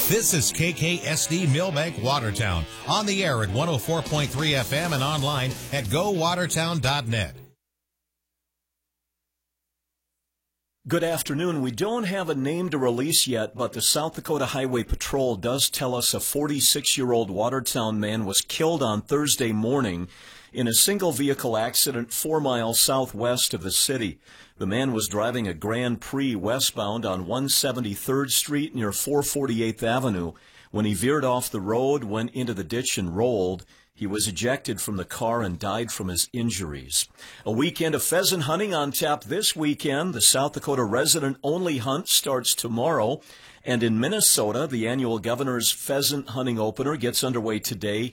This is KKSD Millbank Watertown, on the air at 104.3 FM and online at gowatertown.net. Good afternoon. We don't have a name to release yet, but the South Dakota Highway Patrol does tell us a 46-year-old Watertown man was killed on Thursday morning in a single-vehicle accident 4 miles southwest of the city. The man was driving a Grand Prix westbound on 173rd Street near 448th Avenue. When he veered off the road, went into the ditch and rolled. He was ejected from the car and died from his injuries. A weekend of pheasant hunting on tap this weekend. The South Dakota resident-only hunt starts tomorrow. And in Minnesota, the annual Governor's Pheasant Hunting Opener gets underway today